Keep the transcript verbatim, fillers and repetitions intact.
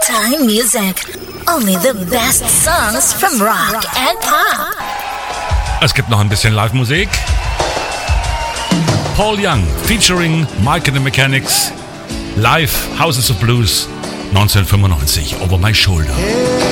time music. Only the best songs from rock and pop. Es gibt noch ein bisschen Live-Musik. Paul Young featuring Mike and the Mechanics. Live Houses of Blues neunzehnhundertfünfundneunzig. Over My Shoulder.